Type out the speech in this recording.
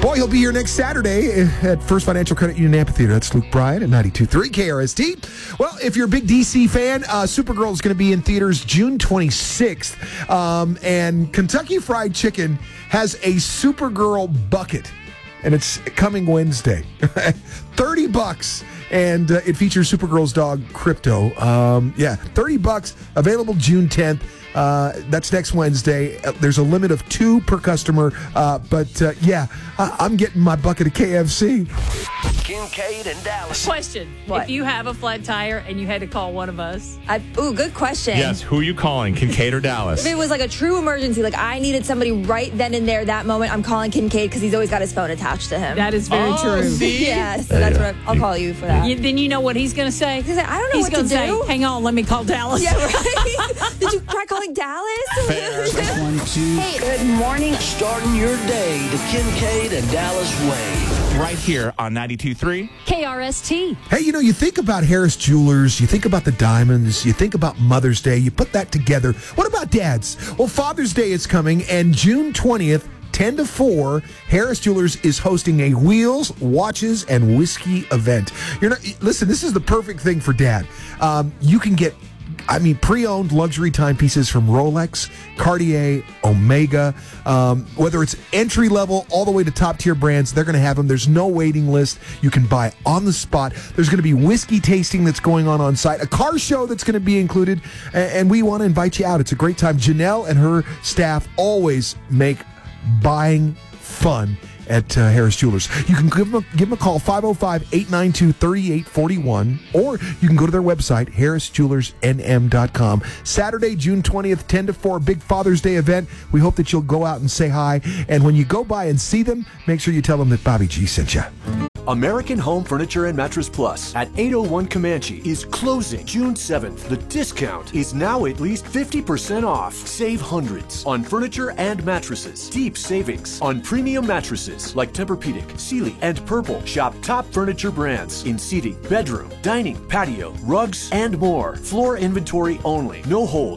Boy, he'll be here next Saturday at First Financial Credit Union Amphitheater. That's Luke Bryan at 92.3 KRST. Well, if you're a big DC fan, Supergirl is going to be in theaters June 26th. And Kentucky Fried Chicken has a Supergirl bucket, and it's coming Wednesday. $30. And it features Supergirl's dog, Crypto. $30, available June 10th. That's next Wednesday. There's a limit of 2 per customer. I'm getting my bucket of KFC. Kincaid and Dallas. Question. What? If you have a flat tire and you had to call one of us. Good question. Yes, who are you calling, Kincaid or Dallas? If it was like a true emergency, like I needed somebody right then and there, that moment, I'm calling Kincaid because he's always got his phone attached to him. That is very true. See? Yes, so that's what I'll call you for that. Then you know what he's going to say? He's gonna say, I don't know He's what gonna to do. say, hang on, let me call Dallas. Yeah, right? Did you try calling Dallas? Fair. 1, 2. Hey, Good morning. Starting your day the Kincaid and Dallas way. Right here on 92.3. KRST. Hey, you think about Harris Jewelers, you think about the diamonds, you think about Mother's Day, you put that together. What about dads? Well, Father's Day is coming, and June 20th, 10 to 4, Harris Jewelers is hosting a wheels, watches, and whiskey event. Listen, this is the perfect thing for dad. You can get pre-owned luxury timepieces from Rolex, Cartier, Omega. Whether it's entry level all the way to top tier brands, they're going to have them. There's no waiting list. You can buy on the spot. There's going to be whiskey tasting that's going on site, a car show that's going to be included, and we want to invite you out. It's a great time. Janelle and her staff always make buying fun at Harris Jewelers. You can give them a call, 505-892-3841, or you can go to their website, harrisjewelersnm.com. Saturday, June 20th, 10 to 4, big Father's Day event. We hope that you'll go out and say hi, and when you go by and see them, make sure you tell them that Bobby G sent you. American Home Furniture and Mattress Plus at 801 Comanche is closing June 7th. The discount is now at least 50% off. Save hundreds on furniture and mattresses. Deep savings on premium mattresses like Tempur-Pedic, Sealy, and Purple. Shop top furniture brands in seating, bedroom, dining, patio, rugs, and more. Floor inventory only. No hold.